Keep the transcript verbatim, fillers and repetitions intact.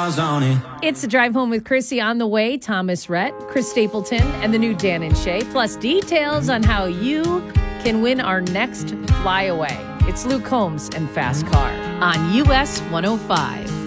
miles on it. It's a drive home with Chrissy. On the way, Thomas Rhett, Chris Stapleton, and the new Dan and Shay, plus details on how you can win our next flyaway. It's Luke Combs and Fast Car on U S one oh five.